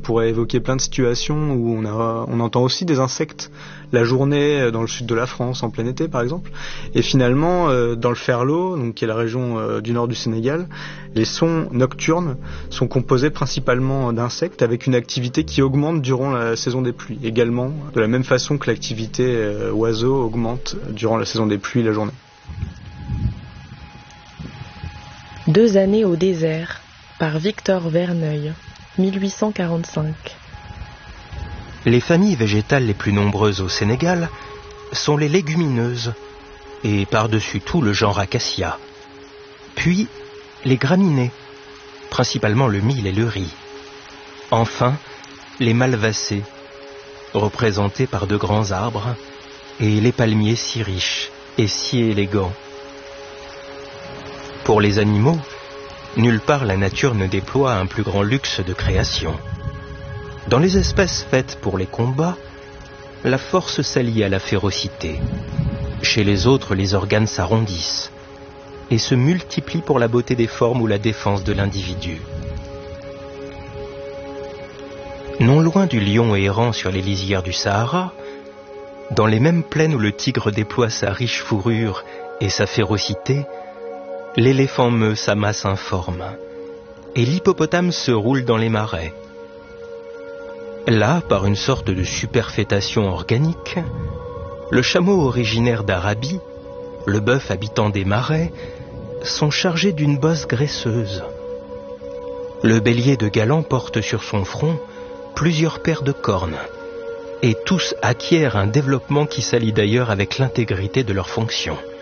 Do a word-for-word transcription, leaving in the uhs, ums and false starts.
pourrait évoquer plein de situations où on, a, on entend aussi des insectes la journée dans le sud de la France, en plein été par exemple. Et finalement, euh, dans le Ferlo, donc, qui est la région euh, du nord du Sénégal, les sons nocturnes sont composés principalement d'insectes avec une activité qui augmente durant la saison des pluies. Également, de la même façon que l'activité euh, oiseau augmente durant la saison des pluies la journée. Deux années au désert, par Victor Verneuil, mille huit cent quarante-cinq. Les familles végétales les plus nombreuses au Sénégal sont les légumineuses, et par-dessus tout le genre Acacia. Puis, les graminées, principalement le mil et le riz. Enfin, les malvacées, représentés par de grands arbres, et les palmiers si riches et si élégants. Pour les animaux, nulle part la nature ne déploie un plus grand luxe de création. Dans les espèces faites pour les combats, la force s'allie à la férocité. Chez les autres, les organes s'arrondissent et se multiplient pour la beauté des formes ou la défense de l'individu. Non loin du lion errant sur les lisières du Sahara, dans les mêmes plaines où le tigre déploie sa riche fourrure et sa férocité, l'éléphant meut sa masse informe, et l'hippopotame se roule dans les marais. Là, par une sorte de superfétation organique, le chameau originaire d'Arabie, le bœuf habitant des marais, sont chargés d'une bosse graisseuse. Le bélier de Galan porte sur son front plusieurs paires de cornes, et tous acquièrent un développement qui s'allie d'ailleurs avec l'intégrité de leurs fonctions.